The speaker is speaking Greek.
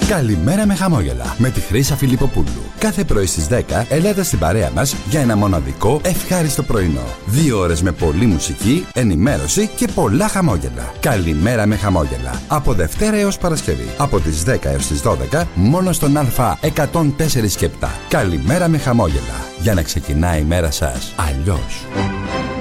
Καλημέρα με χαμόγελα με τη Χρύσα Φιλιπποπούλου. Κάθε πρωί στις 10 ελάτε στην παρέα μας για ένα μοναδικό ευχάριστο πρωινό. 2 ώρες με πολλή μουσική, ενημέρωση και πολλά χαμόγελα. Καλημέρα με χαμόγελα. Από Δευτέρα έως Παρασκευή. Από τις 10 έως τις 12 μόνο στον Α104 και 7. Καλημέρα με χαμόγελα. Για να ξεκινάει η μέρα σας αλλιώς.